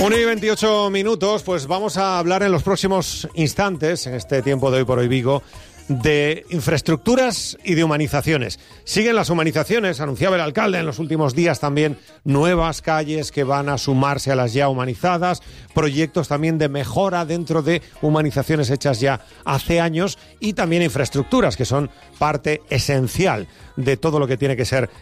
1:28, pues vamos a hablar en los próximos instantes, en este tiempo de Hoy por Hoy Vigo, de infraestructuras y de humanizaciones. Siguen las humanizaciones, anunciaba el alcalde en los últimos días también nuevas calles que van a sumarse a las ya humanizadas, proyectos también de mejora dentro de humanizaciones hechas ya hace años y también infraestructuras que son parte esencial de todo lo que tiene que ser